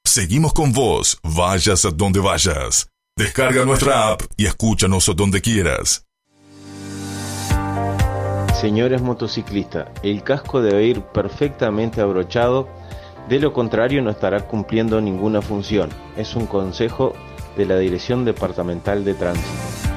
seguimos con vos, vayas a donde vayas. Descarga nuestra app y escúchanos donde quieras. Señores motociclistas, el casco debe ir perfectamente abrochado, de lo contrario no estará cumpliendo ninguna función. Es un consejo de la Dirección Departamental de Tránsito.